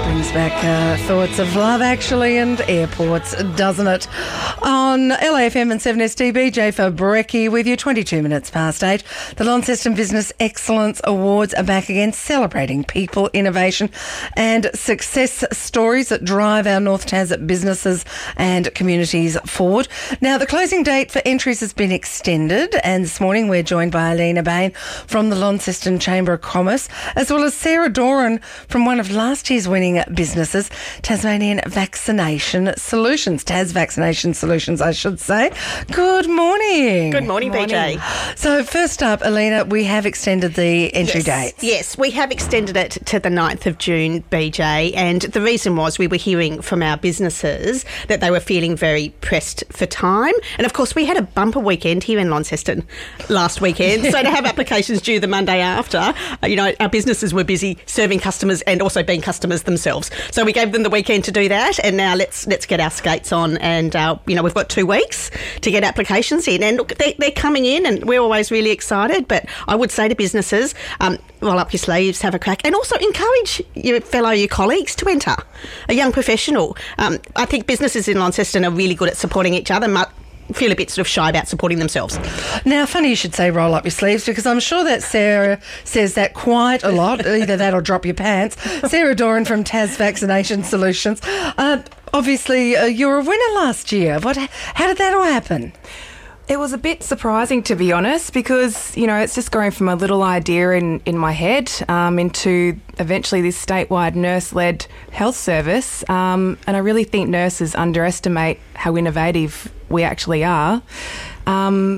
Brings back thoughts of Love Actually and airports, doesn't it? On LAFM and 7STB, Jay Fabrecki with you, 22 minutes past 8. The Launceston Business Excellence Awards are back again, celebrating people, innovation and success stories that drive our North Tasman businesses and communities forward. Now, the closing date for entries has been extended, and this morning we're joined by Alina Bain from the Launceston Chamber of Commerce, as well as Sarah Doran from one of last year's winning businesses, Tasmanian Vaccination Solutions. Tas Vaccination Solutions, I should say. Good morning. Good morning, BJ. So first up, Alina, we have extended the entry dates. Yes, we have extended it to the 9th of June, BJ, and the reason was we were hearing from our businesses that they were feeling very pressed for time. And of course, we had a bumper weekend here in Launceston last weekend, so to have applications due the Monday after, our businesses were busy serving customers and also being customers themselves. So we gave them the weekend to do that, and now let's get our skates on. And we've got 2 weeks to get applications in, and look, they're coming in, and we're always really excited. But I would say to businesses, roll up your sleeves, have a crack, and also encourage your colleagues to enter. A young professional. I think businesses in Launceston are really good at supporting each other. Feel a bit sort of shy about supporting themselves. Now, funny you should say roll up your sleeves, because I'm sure that Sarah says that quite a lot. Either that or drop your pants. Sarah Doran from Tas Vaccination Solutions. Obviously, you were a winner last year. How did that all happen? It was a bit surprising, to be honest, because, it's just going from a little idea in my head into eventually this statewide nurse-led health service. And I really think nurses underestimate how innovative we actually are. And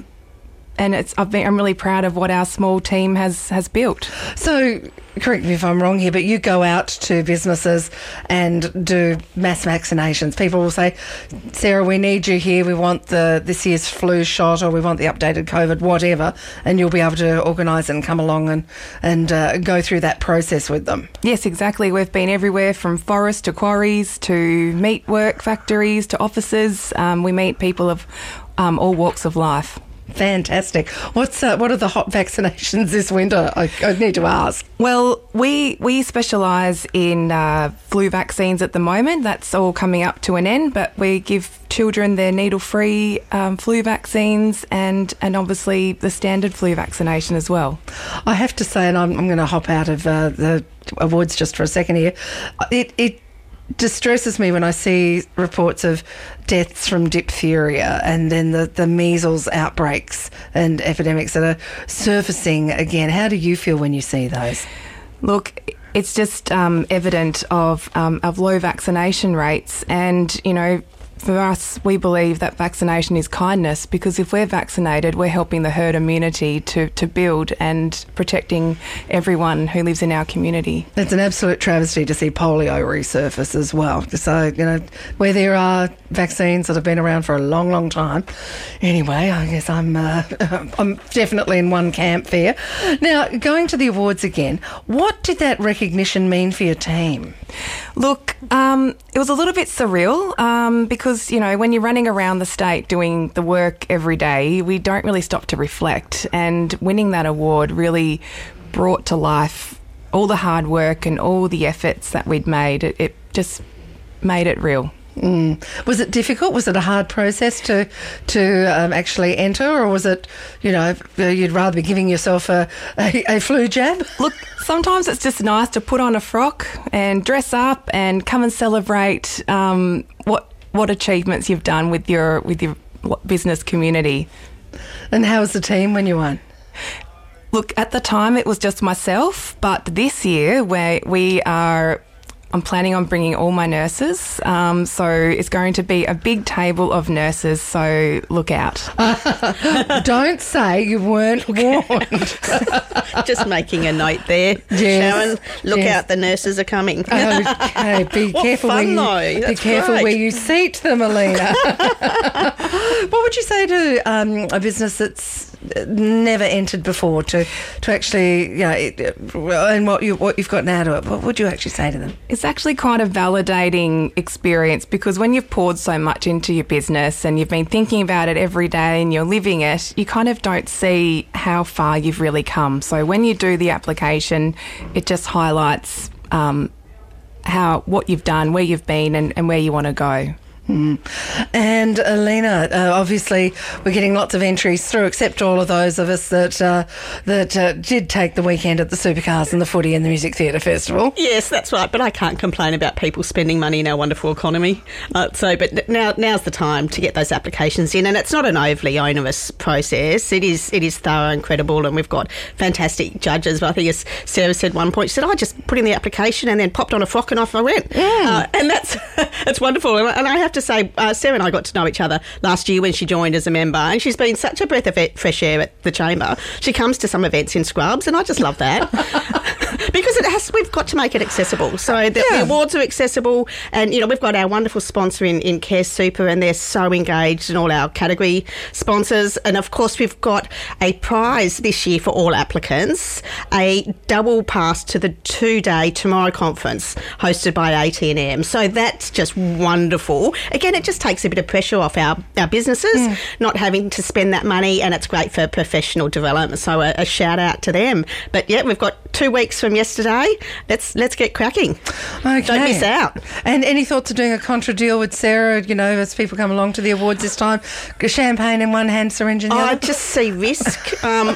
I'm really proud of what our small team has built. So, correct me if I'm wrong here, but you go out to businesses and do mass vaccinations. People will say, Sarah, we need you here. We want this year's flu shot, or we want the updated COVID, whatever, and you'll be able to organise it and come along and go through that process with them. Yes, exactly. We've been everywhere from forests to quarries to meat work factories to offices. We meet people of all walks of life. Fantastic. What are the hot vaccinations this winter? I need to ask. Well, we specialise in flu vaccines at the moment. That's all coming up to an end, but we give children their needle-free flu vaccines and obviously the standard flu vaccination as well. I have to say, and I'm going to hop out of the awards just for a second here, it distresses me when I see reports of deaths from diphtheria and then the measles outbreaks and epidemics that are surfacing again. How do you feel when you see those? Look, it's just evident of low vaccination rates, and for us, we believe that vaccination is kindness, because if we're vaccinated, we're helping the herd immunity to build and protecting everyone who lives in our community. It's an absolute travesty to see polio resurface as well. So, where there are vaccines that have been around for a long, long time. Anyway, I guess I'm definitely in one camp there. Now, going to the awards again, what did that recognition mean for your team? Look, it was a little bit surreal because, when you're running around the state doing the work every day, we don't really stop to reflect. And winning that award really brought to life all the hard work and all the efforts that we'd made. It just made it real. Was it difficult? Was it a hard process to actually enter, or was it, you'd rather be giving yourself a flu jab? Look, sometimes it's just nice to put on a frock and dress up and come and celebrate what achievements you've done with your business community. And how was the team when you won? Look, at the time it was just myself, but this year I'm planning on bringing all my nurses, so it's going to be a big table of nurses, so look out. Don't say you weren't warned. Just making a note there, yes, Sharon. Look out, the nurses are coming. Okay, be careful where you seat them, Alina. What would you say to a business that's never entered before to actually, and what you've got now to it? What would you actually say to them? It's actually quite a validating experience, because when you've poured so much into your business and you've been thinking about it every day and you're living it, you kind of don't see how far you've really come. So when you do the application, it just highlights what you've done, where you've been, and where you want to go. And Alina, obviously we're getting lots of entries through, except all of those of us that did take the weekend at the Supercars and the Footy and the Music Theatre Festival. Yes, that's right, but I can't complain about people spending money in our wonderful economy. But now's the time to get those applications in, and it's not an overly onerous process. It is thorough and credible, and we've got fantastic judges. But I think, as Sarah said one point, she said, I just put in the application and then popped on a frock and off I went. And it's wonderful. And I have to say, Sarah and I got to know each other last year when she joined as a member, and she's been such a breath of fresh air at the Chamber. She comes to some events in scrubs, and I just love that. Because we've got to make it accessible. So the awards are accessible, and we've got our wonderful sponsor in Care Super, and they're so engaged, and all our category sponsors. And of course, we've got a prize this year for all applicants, a double pass to the 2-day Tomorrow conference hosted by AT&M. So that's just wonderful. Again, it just takes a bit of pressure off our businesses, not having to spend that money, and it's great for professional development. So a shout out to them. But yeah, we've got 2 weeks from yesterday. Let's get cracking. Okay. Don't miss out. And any thoughts of doing a contra deal with Sarah, as people come along to the awards this time? Champagne in one hand, syringe in the other? I just see risk.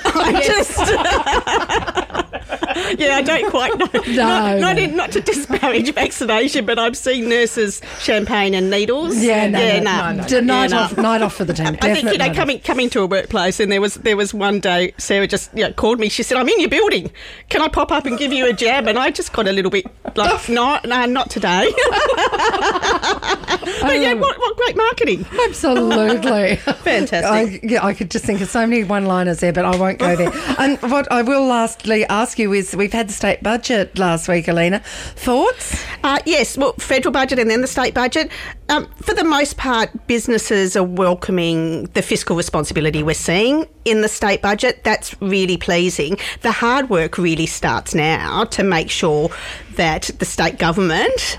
I don't quite know. Not to disparage vaccination, but I've seen nurses champagne and needles. Night off for the team. I think coming to a workplace, and there was one day Sarah just called me. She said, "I'm in your building. Can I pop up and give you a jab?" And I just got a little bit like, no, not today. But what great marketing! Absolutely, fantastic. I could just think of so many one-liners there, but I won't go there. And what I will lastly ask you is, we've had the state budget last week, Alina. Thoughts? Yes, well, federal budget and then the state budget. For the most part, businesses are welcoming the fiscal responsibility we're seeing in the state budget. That's really pleasing. The hard work really starts now to make sure that the state government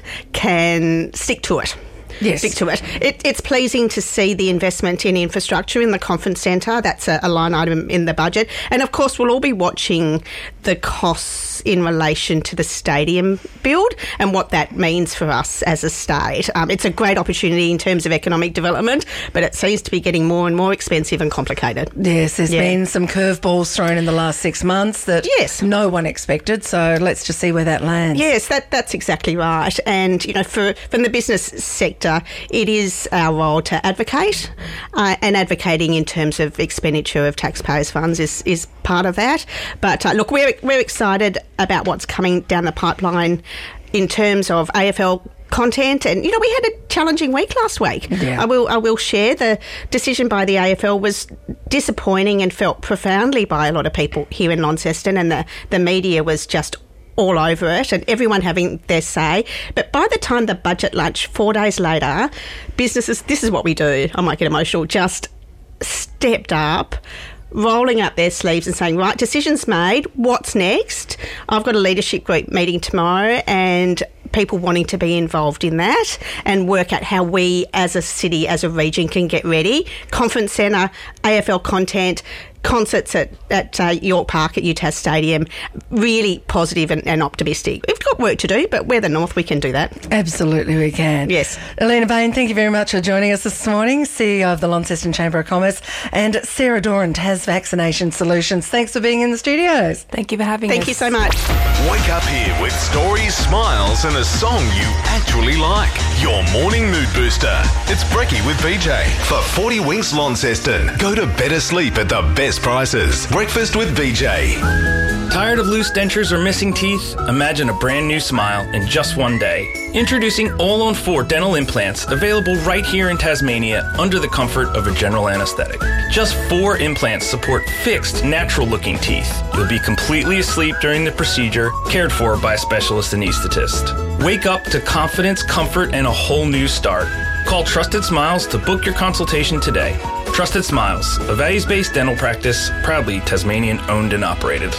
can stick to it. Yes. Stick to it. It's pleasing to see the investment in infrastructure in the conference centre. That's a line item in the budget. And of course, we'll all be watching the costs in relation to the stadium build and what that means for us as a state. It's a great opportunity in terms of economic development, but it seems to be getting more and more expensive and complicated. Yes, there's been some curveballs thrown in the last 6 months that no one expected, so let's just see where that lands. Yes, that's exactly right. And, from the business sector, it is our role to advocate, and advocating in terms of expenditure of taxpayers' funds is part of that. But look, we're excited about what's coming down the pipeline in terms of AFL content, and we had a challenging week last week. I will share the decision by the AFL was disappointing and felt profoundly by a lot of people here in Launceston, and the media was just all over it, and everyone having their say. But by the time the budget lunch 4 days later, businesses, this is what we do, I might get emotional, just stepped up, rolling up their sleeves and saying, right, decisions made, what's next? I've got a leadership group meeting tomorrow, and people wanting to be involved in that and work out how we as a city, as a region, can get ready. Conference centre, AFL content, concerts at York Park at UTAS Stadium, really positive and optimistic. We've got work to do, but we're the North, we can do that. Absolutely we can. Yes. Alina Bain, thank you very much for joining us this morning, CEO of the Launceston Chamber of Commerce, and Sarah Doran, Tas Vaccination Solutions. Thanks for being in the studios. Thank you for having us. Thank you so much. Wake up here with stories, smiles and a song you actually like. Your morning mood booster. It's Brekkie with BJ. For 40 Winks Launceston, go to better sleep at the best prices. Breakfast with BJ. Tired of loose dentures or missing teeth? Imagine a brand new smile in just one day. Introducing All-on-4 dental implants, available right here in Tasmania under the comfort of a general anaesthetic. Just 4 implants support fixed, natural-looking teeth. You'll be completely asleep during the procedure, cared for by a specialist anaesthetist. Wake up to confidence, comfort, and a whole new start. Call Trusted Smiles to book your consultation today. Trusted Smiles, a values-based dental practice, proudly Tasmanian owned and operated.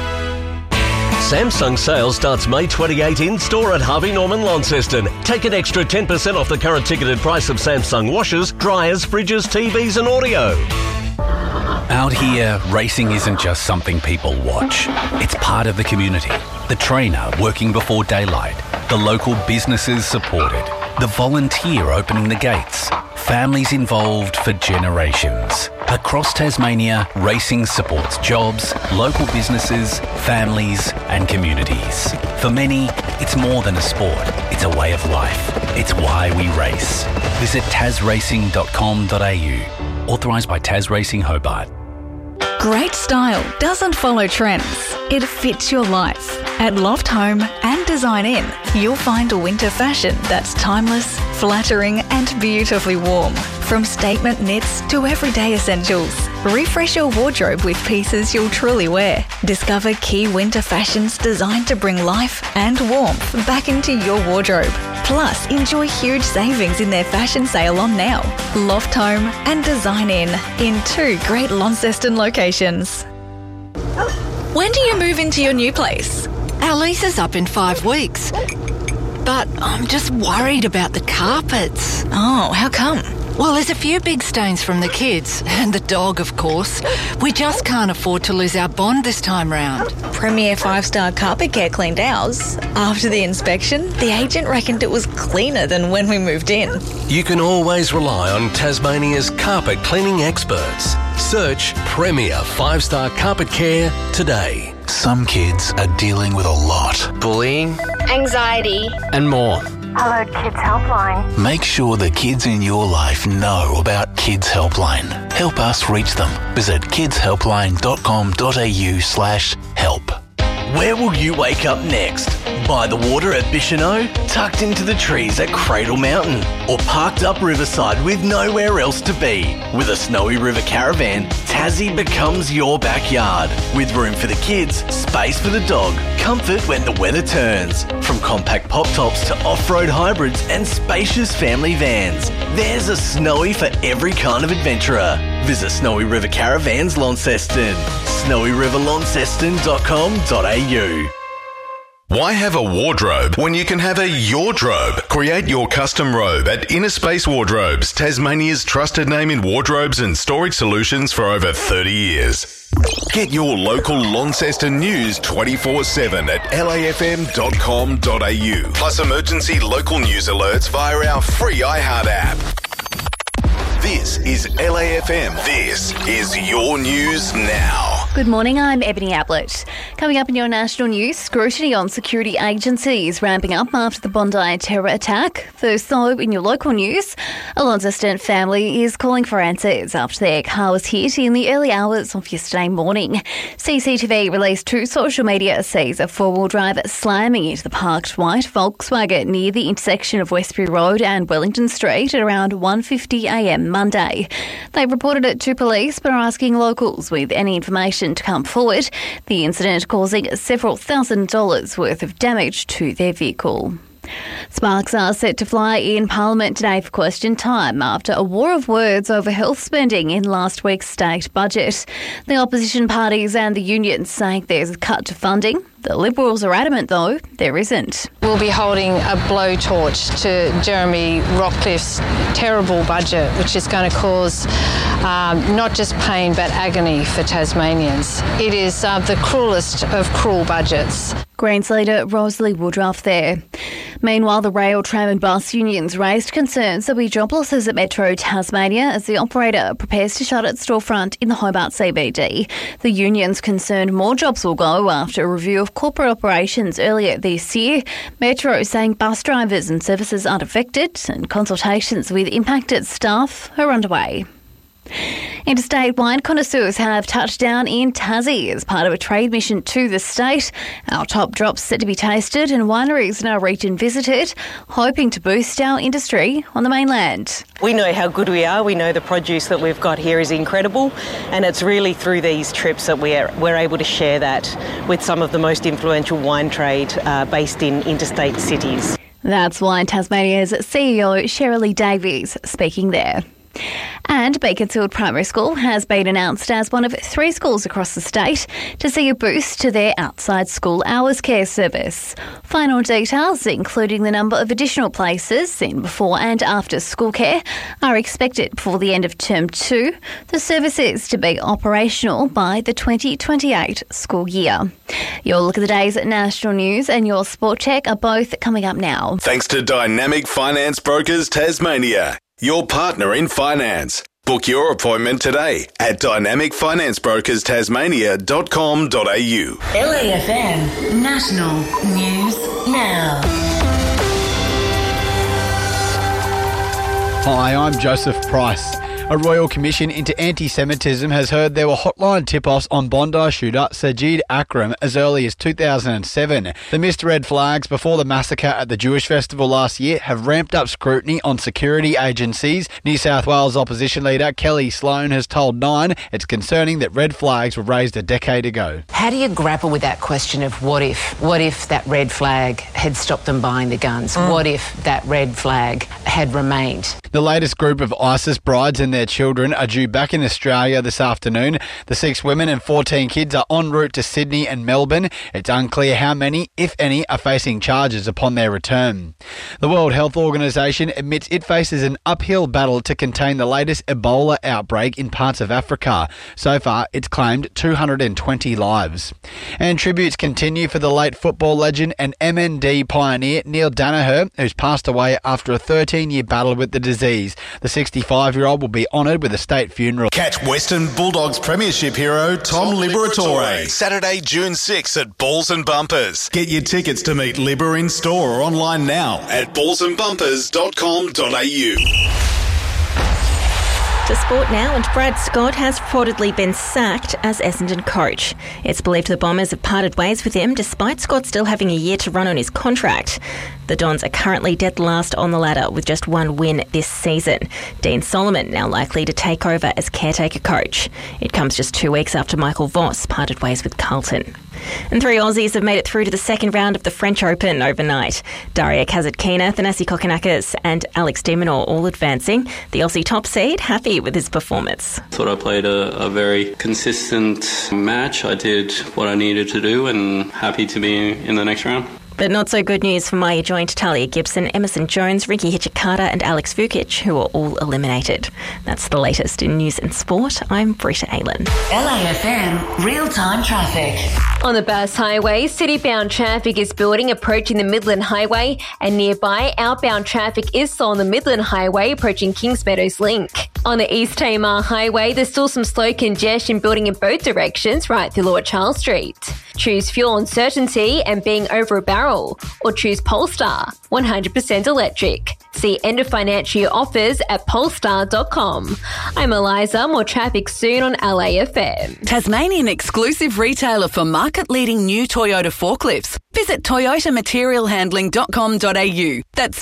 Samsung sale starts May 28 in-store at Harvey Norman Launceston. Take an extra 10% off the current ticketed price of Samsung washers, dryers, fridges, TVs and audio. Out here, racing isn't just something people watch. It's part of the community. The trainer working before daylight, The local businesses supported. The volunteer opening the gates. Families involved for generations. Across Tasmania, racing supports jobs, local businesses, families and communities. For many, it's more than a sport. It's a way of life. It's why we race. Visit tasracing.com.au. Authorised by Tas Racing Hobart. Great style doesn't follow trends. It fits your life. At Loft Home and Design In, you'll find a winter fashion that's timeless, flattering and beautifully warm. From statement knits to everyday essentials. Refresh your wardrobe with pieces you'll truly wear. Discover key winter fashions designed to bring life and warmth back into your wardrobe. Plus, enjoy huge savings in their fashion sale on now. Loft Home and Design In 2 great Launceston locations. When do you move into your new place? Our lease is up in 5 weeks. But I'm just worried about the carpets. Oh, how come? Well, there's a few big stains from the kids, and the dog, of course. We just can't afford to lose our bond this time round. Premier 5-star Carpet Care cleaned ours. After the inspection, the agent reckoned it was cleaner than when we moved in. You can always rely on Tasmania's carpet cleaning experts. Search Premier 5-star Carpet Care today. Some kids are dealing with a lot. Bullying, anxiety, and more. Hello Kids Helpline. Make sure the kids in your life know about Kids Helpline. Help us reach them. Visit kidshelpline.com.au/help. Where will you wake up next? By the water at Bicheno? Tucked into the trees at Cradle Mountain? Or parked up riverside with nowhere else to be? With a Snowy River caravan, Tassie becomes your backyard. With room for the kids, space for the dog, comfort when the weather turns. From compact pop tops to off-road hybrids and spacious family vans, there's a Snowy for every kind of adventurer. Visit Snowy River Caravans Launceston. snowyriverlaunceston.com.au. Why have a wardrobe when you can have a yourdrobe? Create your custom robe at Inner Space Wardrobes, Tasmania's trusted name in wardrobes and storage solutions for over 30 years. Get your local Launceston news 24/7 at lafm.com.au. Plus emergency local news alerts via our free iHeart app. This is LAFM. This is your news now. Good morning, I'm Ebony Ablett. Coming up in your national news, scrutiny on security agencies ramping up after the Bondi terror attack. First, though, in your local news, a Launceston family is calling for answers after their car was hit in the early hours of yesterday morning. CCTV released to social media sees a four-wheel drive slamming into the parked white Volkswagen near the intersection of Westbury Road and Wellington Street at around 1:50am Monday. They reported it to police but are asking locals with any information to come forward. The incident causing several $1,000s worth of damage to their vehicle. Sparks are set to fly in Parliament today for question time after a war of words over health spending in last week's state budget. The opposition parties and the unions saying there's a cut to funding. The Liberals are adamant, though, there isn't. We'll be holding a blowtorch to Jeremy Rockliff's terrible budget, which is going to cause not just pain but agony for Tasmanians. It is the cruelest of cruel budgets. Greens leader Rosalie Woodruff there. Meanwhile, the rail, tram and bus unions raised concerns there'll be job losses at Metro Tasmania as the operator prepares to shut its storefront in the Hobart CBD. The unions concerned more jobs will go after a review of corporate operations earlier this year. Metro saying bus drivers and services aren't affected and consultations with impacted staff are underway. Interstate wine connoisseurs have touched down in Tassie as part of a trade mission to the state. Our top drops set to be tasted and wineries in our region visited, hoping to boost our industry on the mainland. We know how good we are. We know the produce that we've got here is incredible, and it's really through these trips that we're able to share that with some of the most influential wine trade based in interstate cities. That's Wine Tasmania's CEO Shirley Davies speaking there. And Beaconsfield Primary School has been announced as one of 3 schools across the state to see a boost to their outside school hours care service. Final details, including the number of additional places in before and after school care, are expected before the end of Term 2. The service is to be operational by the 2028 school year. Your look at the day's national news and your sport check are both coming up now. Thanks to Dynamic Finance Brokers Tasmania, your partner in finance. Book your appointment today at dynamicfinanceBrokersTasmania.com.au. LAFM National News Now. Hi, I'm Joseph Price. A Royal Commission into Anti-Semitism has heard there were hotline tip-offs on Bondi shooter Sajid Akram as early as 2007. The missed red flags before the massacre at the Jewish Festival last year have ramped up scrutiny on security agencies. New South Wales opposition leader Kelly Sloan has told Nine it's concerning that red flags were raised a decade ago. How do you grapple with that question of what if? What if that red flag had stopped them buying the guns? What if that red flag had remained? The latest group of ISIS brides and their children are due back in Australia this afternoon. The 6 women and 14 kids are en route to Sydney and Melbourne. It's unclear how many, if any, are facing charges upon their return. The World Health Organization admits it faces an uphill battle to contain the latest Ebola outbreak in parts of Africa. So far, it's claimed 220 lives. And tributes continue for the late football legend and MND pioneer Neil Danaher, who's passed away after a 13-year battle with the disease. The 65-year-old will be honoured with a state funeral. Catch Western Bulldogs Premiership hero Tom Liberatore Saturday, June 6 at Balls and Bumpers. Get your tickets to meet Libber in store or online now at ballsandbumpers.com.au. To sport now, and Brad Scott has reportedly been sacked as Essendon coach. It's believed the Bombers have parted ways with him despite Scott still having a year to run on his contract. The Dons are currently dead last on the ladder with just 1 win this season. Dean Solomon now likely to take over as caretaker coach. It comes just 2 weeks after Michael Voss parted ways with Carlton. And 3 Aussies have made it through to the second round of the French Open overnight. Daria Kasatkina, Thanasi Kokkinakis and Alex de Minaur all advancing. The Aussie top seed happy with his performance. I thought I played a very consistent match. I did what I needed to do and happy to be in the next round. But not so good news for Maya joined Talia Gibson, Emerson Jones, Ricky Hichikata and Alex Vukic, who are all eliminated. That's the latest in news and sport. I'm Britta Aylan. LAFM real-time traffic. On the Bass Highway, city-bound traffic is building approaching the Midland Highway, and nearby outbound traffic is slow on the Midland Highway approaching Kings Meadows Link. On the East Tamar Highway, there's still some slow congestion building in both directions right through Lord Charles Street. Choose fuel uncertainty and being over a barrel, or choose Polestar, 100% electric. See end of financial year offers at polestar.com. I'm Eliza, more traffic soon on LAFM. Tasmanian exclusive retailer for market-leading new Toyota forklifts. Visit toyotamaterialhandling.com.au. That's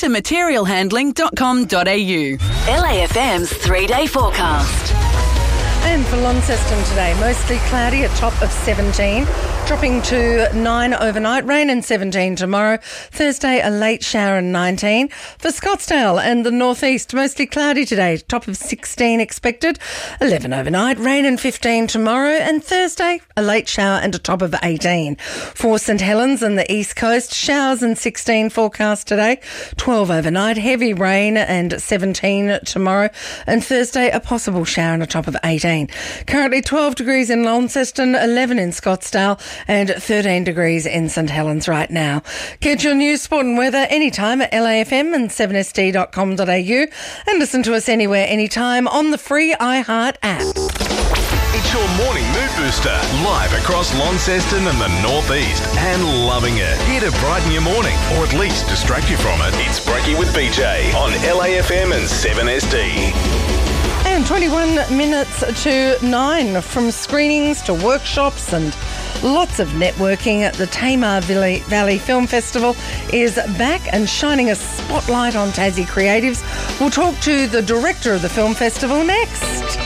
toyotamaterialhandling.com.au. LAFM's 3-day forecast. And for Launceston today, mostly cloudy, a top of 17, dropping to 9 overnight, rain and 17 tomorrow. Thursday, a late shower and 19. For Scottsdale and the northeast, mostly cloudy today, top of 16 expected, 11 overnight, rain and 15 tomorrow. And Thursday, a late shower and a top of 18. For St Helens and the east coast, showers and 16 forecast today, 12 overnight, heavy rain and 17 tomorrow. And Thursday, a possible shower and a top of 18. Currently 12 degrees in Launceston, 11 in Scottsdale and 13 degrees in St Helens right now. Get your news, sport and weather anytime at LAFM and 7sd.com.au and listen to us anywhere, anytime on the free iHeart app. It's your morning mood booster, live across Launceston and the northeast, and loving it. Here to brighten your morning, or at least distract you from it. It's Brekkie with BJ on LAFM and 7SD. And 21 minutes to 9, from screenings to workshops and lots of networking at the Tamar Valley Film Festival is back and shining a spotlight on Tassie creatives. We'll talk to the director of the film festival next.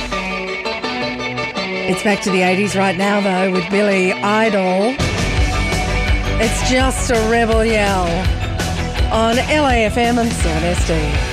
It's back to the 80s right now, though, with Billy Idol. It's just a rebel yell on LAFM and 7SD.